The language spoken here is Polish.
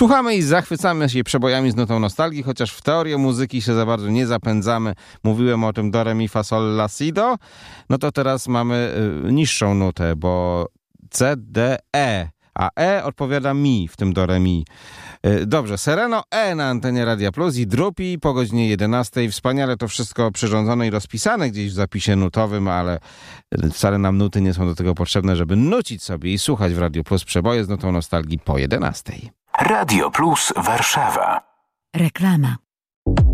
Słuchamy i zachwycamy się przebojami z nutą nostalgii, chociaż w teorię muzyki się za bardzo nie zapędzamy. Mówiłem o tym do, re, mi, fa, sol, la, si, do. No to teraz mamy niższą nutę, bo C, D, E. A E odpowiada mi w tym do, re, mi. Dobrze, Sereno E na antenie Radia Plus i Drupi po godzinie 11. Wspaniale to wszystko przyrządzone i rozpisane gdzieś w zapisie nutowym, ale wcale nam nuty nie są do tego potrzebne, żeby nucić sobie i słuchać w Radio Plus przeboje z nutą nostalgii po 11. Radio Plus Warszawa. Reklama.